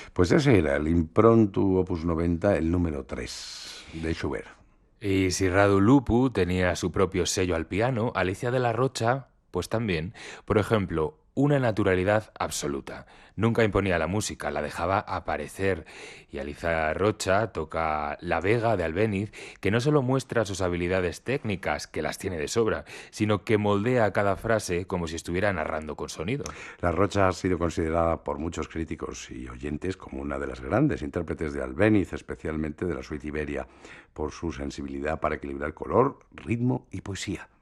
Pues ese era el Impromptu Opus 90, el número 3 de Schubert. Y si Radu Lupu tenía su propio sello al piano, Alicia de la Rocha, pues también. Por ejemplo, una naturalidad absoluta. Nunca imponía la música, la dejaba aparecer. Y Alicia Rocha toca La Vega de Albéniz, que no solo muestra sus habilidades técnicas, que las tiene de sobra, sino que moldea cada frase como si estuviera narrando con sonido. La Rocha ha sido considerada por muchos críticos y oyentes como una de las grandes intérpretes de Albéniz, especialmente de la suite Iberia, por su sensibilidad para equilibrar color, ritmo y poesía.